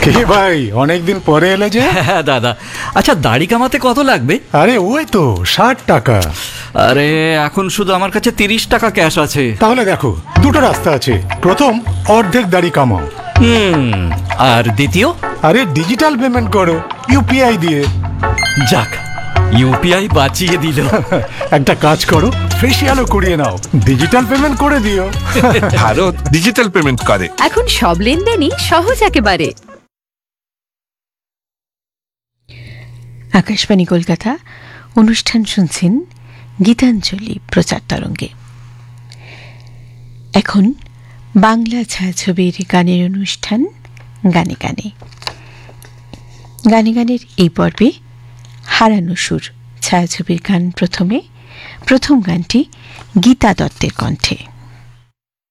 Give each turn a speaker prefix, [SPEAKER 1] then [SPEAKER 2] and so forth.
[SPEAKER 1] কে ভাই, অনেকদিন পরে এলে যে?
[SPEAKER 2] হ্যাঁ দাদা, আচ্ছা দাড়ি কামাতে কত লাগবে?
[SPEAKER 1] আরে ওই তো 60 টাকা।
[SPEAKER 2] আরে এখন শুধু আমার কাছে 30 টাকা ক্যাশ আছে।
[SPEAKER 1] তাহলে দেখো, দুটো রাস্তা আছে। প্রথম, অর্ধেক দাড়ি কামাও।
[SPEAKER 2] আর দ্বিতীয়?
[SPEAKER 1] আরে ডিজিটাল পেমেন্ট করো ইউপিআই দিয়ে।
[SPEAKER 2] যাক, ইউপিআই বাঁচিয়ে দিল।
[SPEAKER 1] একটা কাজ করো, ফেসিয়ালও করিয়ে নাও, ডিজিটাল পেমেন্ট করে দিও।
[SPEAKER 3] ভারত ডিজিটাল পেমেন্ট করে।
[SPEAKER 4] এখন সব লেনদেনই সহজ একেবারে।
[SPEAKER 5] আকাশবাণী কলকাতা, অনুষ্ঠান শুনছেন গীতাঞ্জলি প্রচার তরঙ্গে। এখন বাংলা ছায়াছবির গানের অনুষ্ঠান গানে গানে। গানে গানের এই পর্বে হারানো সুর ছায়াছবির গান। প্রথম গানটি গীতা দত্তের কণ্ঠে।